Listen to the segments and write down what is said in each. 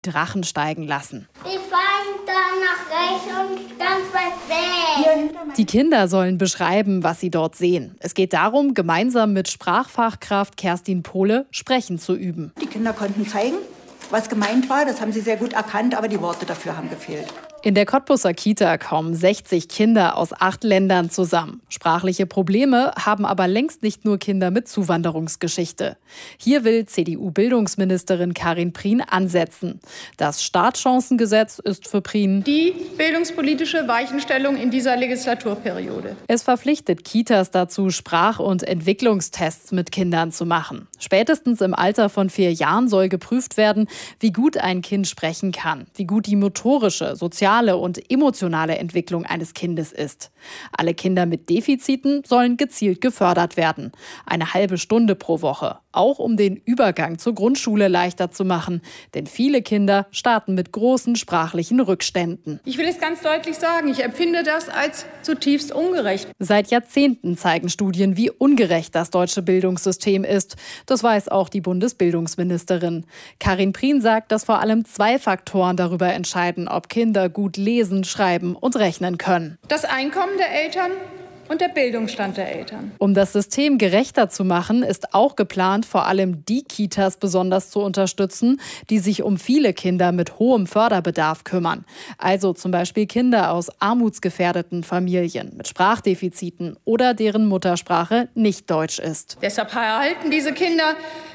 Drachen steigen lassen. Die fahren dann nach rechts und ganz weit weg. Die Kinder sollen beschreiben, was sie dort sehen. Es geht darum, gemeinsam mit Sprachfachkraft Kerstin Pohle Sprechen zu üben. Die Kinder konnten zeigen, was gemeint war. Das haben sie sehr gut erkannt, aber die Worte dafür haben gefehlt. In der Cottbuser Kita kommen 60 Kinder aus 8 Ländern zusammen. Sprachliche Probleme haben aber längst nicht nur Kinder mit Zuwanderungsgeschichte. Hier will CDU-Bildungsministerin Karin Prien ansetzen. Das Startchancengesetz ist für Prien die bildungspolitische Weichenstellung in dieser Legislaturperiode. Es verpflichtet Kitas dazu, Sprach- und Entwicklungstests mit Kindern zu machen. Spätestens im Alter von 4 Jahren soll geprüft werden, wie gut ein Kind sprechen kann, wie gut die motorische, soziale und emotionale Entwicklung eines Kindes ist. Alle Kinder mit Defiziten sollen gezielt gefördert werden. Eine halbe Stunde pro Woche. Auch um den Übergang zur Grundschule leichter zu machen. Denn viele Kinder starten mit großen sprachlichen Rückständen. Ich will es ganz deutlich sagen, ich empfinde das als zutiefst ungerecht. Seit Jahrzehnten zeigen Studien, wie ungerecht das deutsche Bildungssystem ist. Das weiß auch die Bundesbildungsministerin. Karin Prien sagt, dass vor allem 2 Faktoren darüber entscheiden, ob Kinder gut lesen, schreiben und rechnen können. Das Einkommen der Eltern und der Bildungsstand der Eltern. Um das System gerechter zu machen, ist auch geplant, vor allem die Kitas besonders zu unterstützen, die sich um viele Kinder mit hohem Förderbedarf kümmern. Also zum Beispiel Kinder aus armutsgefährdeten Familien mit Sprachdefiziten oder deren Muttersprache nicht Deutsch ist. Deshalb erhalten diese Kinder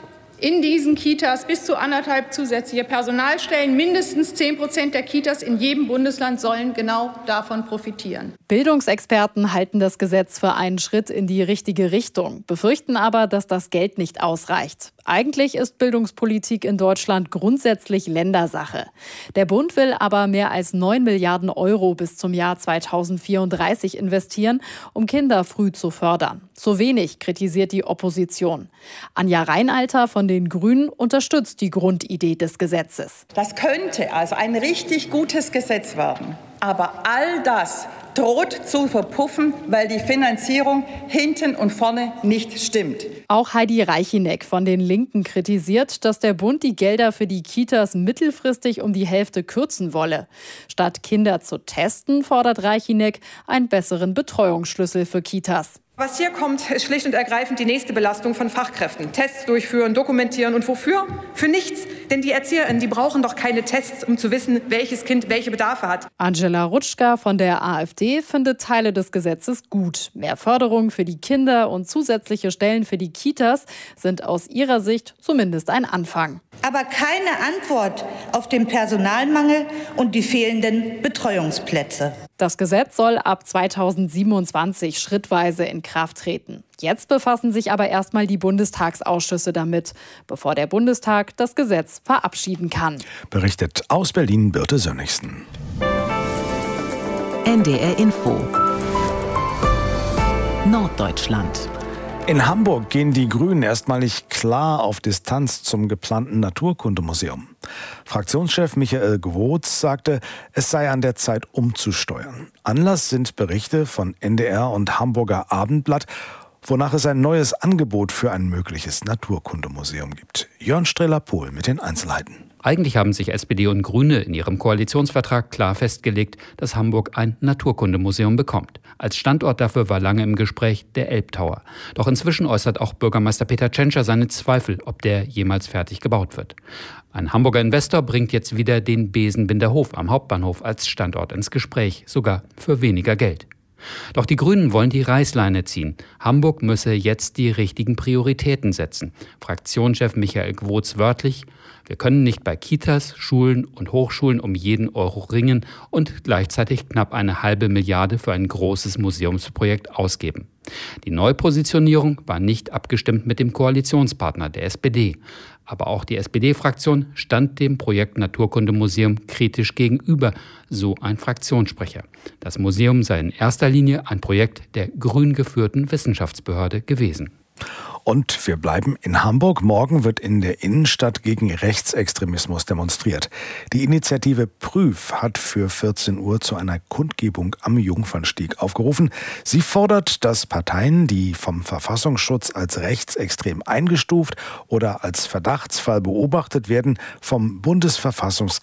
in diesen Kitas bis zu 1,5 zusätzliche Personalstellen. Mindestens 10% der Kitas in jedem Bundesland sollen genau davon profitieren. Bildungsexperten halten das Gesetz für einen Schritt in die richtige Richtung, befürchten aber, dass das Geld nicht ausreicht. Eigentlich ist Bildungspolitik in Deutschland grundsätzlich Ländersache. Der Bund will aber mehr als 9 Milliarden Euro bis zum Jahr 2034 investieren, um Kinder früh zu fördern. Zu wenig, kritisiert die Opposition. Anja Reinalter von den Grünen unterstützt die Grundidee des Gesetzes. Das könnte also ein richtig gutes Gesetz werden. Aber all das droht zu verpuffen, weil die Finanzierung hinten und vorne nicht stimmt. Auch Heidi Reichineck von den Linken kritisiert, dass der Bund die Gelder für die Kitas mittelfristig um die Hälfte kürzen wolle. Statt Kinder zu testen, fordert Reichineck einen besseren Betreuungsschlüssel für Kitas. Was hier kommt, ist schlicht und ergreifend die nächste Belastung von Fachkräften. Tests durchführen, dokumentieren und wofür? Für nichts. Denn die ErzieherInnen, die brauchen doch keine Tests, um zu wissen, welches Kind welche Bedarfe hat. Angela Rutschka von der AfD findet Teile des Gesetzes gut. Mehr Förderung für die Kinder und zusätzliche Stellen für die Kitas sind aus ihrer Sicht zumindest ein Anfang. Aber keine Antwort auf den Personalmangel und die fehlenden Betreuungsplätze. Das Gesetz soll ab 2027 schrittweise in Kraft treten. Jetzt befassen sich aber erstmal die Bundestagsausschüsse damit, bevor der Bundestag das Gesetz verabschieden kann. Berichtet aus Berlin Birte Sönnigsen. NDR Info Norddeutschland. In Hamburg gehen die Grünen erstmalig klar auf Distanz zum geplanten Naturkundemuseum. Fraktionschef Michael Gwotz sagte, es sei an der Zeit umzusteuern. Anlass sind Berichte von NDR und Hamburger Abendblatt, wonach es ein neues Angebot für ein mögliches Naturkundemuseum gibt. Jörn Streller-Pohl mit den Einzelheiten. Eigentlich haben sich SPD und Grüne in ihrem Koalitionsvertrag klar festgelegt, dass Hamburg ein Naturkundemuseum bekommt. Als Standort dafür war lange im Gespräch der Elbtower. Doch inzwischen äußert auch Bürgermeister Peter Tschentscher seine Zweifel, ob der jemals fertig gebaut wird. Ein Hamburger Investor bringt jetzt wieder den Besenbinderhof am Hauptbahnhof als Standort ins Gespräch, sogar für weniger Geld. Doch die Grünen wollen die Reißleine ziehen. Hamburg müsse jetzt die richtigen Prioritäten setzen. Fraktionschef Michael Gwotz wörtlich: Wir können nicht bei Kitas, Schulen und Hochschulen um jeden Euro ringen und gleichzeitig knapp 1,5 Milliarde für ein großes Museumsprojekt ausgeben. Die Neupositionierung war nicht abgestimmt mit dem Koalitionspartner, der SPD. Aber auch die SPD-Fraktion stand dem Projekt Naturkundemuseum kritisch gegenüber, so ein Fraktionssprecher. Das Museum sei in erster Linie ein Projekt der grün geführten Wissenschaftsbehörde gewesen. Und wir bleiben in Hamburg. Morgen wird in der Innenstadt gegen Rechtsextremismus demonstriert. Die Initiative Prüf hat für 14 Uhr zu einer Kundgebung am Jungfernstieg aufgerufen. Sie fordert, dass Parteien, die vom Verfassungsschutz als rechtsextrem eingestuft oder als Verdachtsfall beobachtet werden, vom Bundesverfassungsgericht